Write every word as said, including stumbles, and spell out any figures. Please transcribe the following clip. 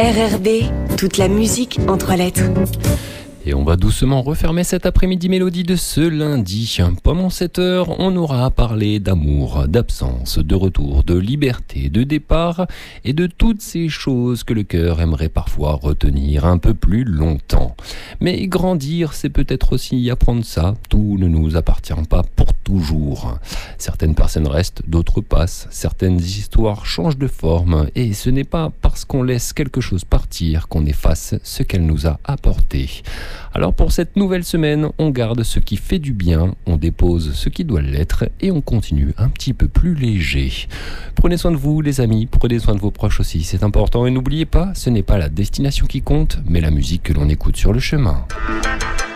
R R D, toute la musique en trois lettres. Et on va doucement refermer cet après-midi mélodie de ce lundi. Pendant cette heure, on aura parlé d'amour, d'absence, de retour, de liberté, de départ et de toutes ces choses que le cœur aimerait parfois retenir un peu plus longtemps. Mais grandir, c'est peut-être aussi apprendre ça. Tout ne nous appartient pas pour toujours. Certaines personnes restent, d'autres passent. Certaines histoires changent de forme. Et ce n'est pas parce qu'on laisse quelque chose partir qu'on efface ce qu'elle nous a apporté. Alors pour cette nouvelle semaine, on garde ce qui fait du bien, on dépose ce qui doit l'être et on continue un petit peu plus léger. Prenez soin de vous les amis, prenez soin de vos proches aussi, c'est important et n'oubliez pas, ce n'est pas la destination qui compte, mais la musique que l'on écoute sur le chemin.